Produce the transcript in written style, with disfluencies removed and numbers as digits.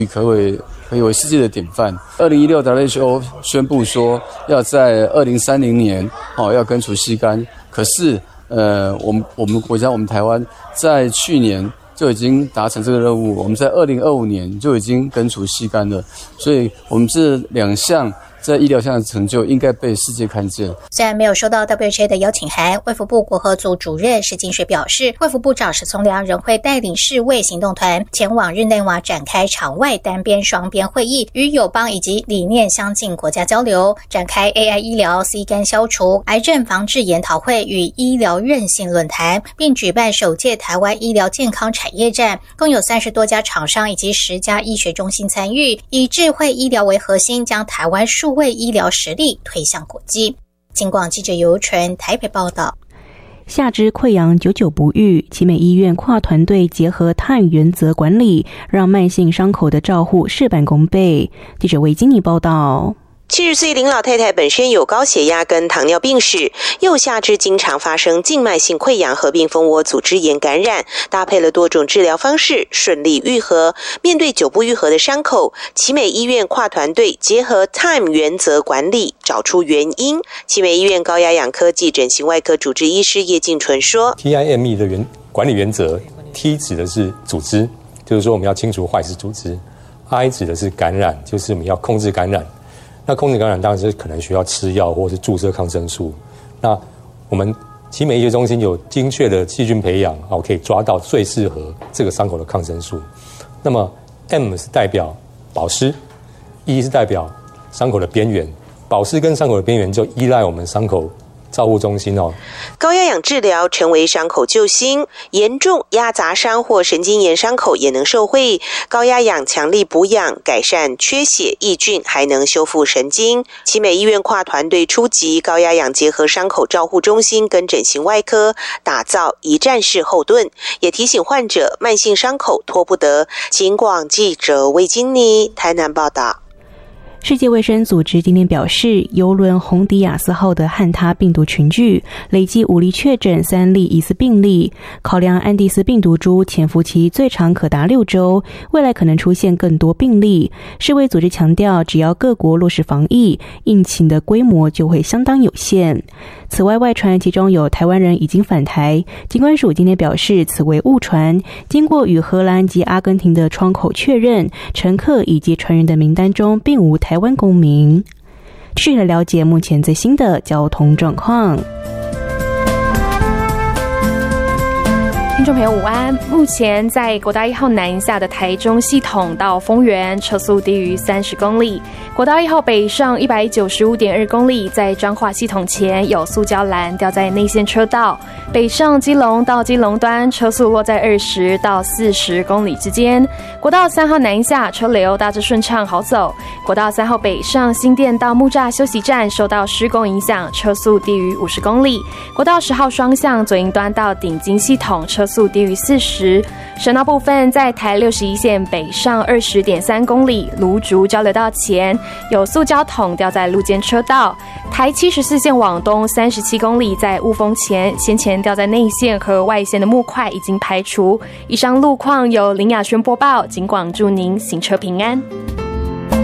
可以为世界的典范。2016 WHO 宣布说要在2030年要根除吸干，可是我们国家我们台湾在去年就已经达成这个任务，我们在2025年就已经根除吸干了，所以我们这2项在医疗上的成就应该被世界看见。 虽然没有收到 WHO 的邀请函，卫福部国合组主任石金水表示，卫福部长史聪良仍会带领世卫行动团前往日内瓦展开场外单边、双边会议，与友邦以及理念相近国家交流，展开 AI 医疗、C 肝消除、癌症防治研讨会与医疗韧性论坛，并举办首届台湾医疗健康产业展，共有30多家厂商以及10家医学中心参与，以智慧医疗为核心，将台湾数位医疗实力推向国际。警广记者尤纯台北报道。 下肢溃疡久久不愈，奇美医院跨团队结合TIME原则管理，让慢性伤口的照护事半功倍。记者魏金妮报道。 70岁林老太太本身有高血压跟糖尿病史，右下肢经常发生静脉性溃疡合并蜂窝组织炎感染，搭配了多种治疗方式，顺利愈合。面对久不愈合的伤口，奇美医院跨团队结合 TIME 原则管理，找出原因。奇美医院高压氧科技整形外科主治医师叶敬纯说 ：TIME 的管理原则 ，T 指的是组织，就是说我们要清除坏死组织 ；I 指的是感染，就是我们要控制感染。那控制感染当然是可能需要吃药或是注射抗生素。那我们奇美医学中心有精确的细菌培养，可以抓到最适合这个伤口的抗生素。那么 M 是代表保湿 ，E 是代表伤口的边缘。保湿跟伤口的边缘就依赖我们伤口照护中心高压氧治疗成为伤口救星，严重压杂伤或神经炎伤口也能受惠。高压氧强力补氧，改善缺血抑菌，还能修复神经。奇美医院跨团队初级高压氧结合伤口照护中心跟整形外科，打造一站式后盾，也提醒患者慢性伤口拖不得。警广记者魏金妮台南报道。 世界卫生组织今天表示，邮轮洪迪亚斯号的汉他病毒群聚累计5例确诊，3例疑似病例。考量安第斯病毒株潜伏期最长可达6周，未来可能出现更多病例。世卫组织强调，只要各国落实防疫，疫情的规模就会相当有限。此外，外传其中有台湾人已经返台，疾管署今天表示此为误传，经过与荷兰及阿根廷的窗口确认，乘客以及船员的名单中并无台湾公民。继续来了解目前最新的交通状况。 听众朋友午安，目前在国道1号南下的台中系统到丰原车速低于30公里，国道1号北上 195.2 公里，在彰化系统前有塑胶栏掉在内线车道，北上基隆到基隆端车速落在20到40公里之间。国道3号南下车流大致顺畅好走，国道3号北上新店到木栅休息站受到施工影响，车速低于50公里。国道10号双向左营端到顶金系统车速低于40。省道部分，在台61线北上 20.3 公里，芦竹交流道前有塑胶桶掉在路肩车道。台74线往东37公里，在雾峰前先前掉在内线和外线的木块已经排除。以上路况由林雅轩播报，警广祝您行车平安。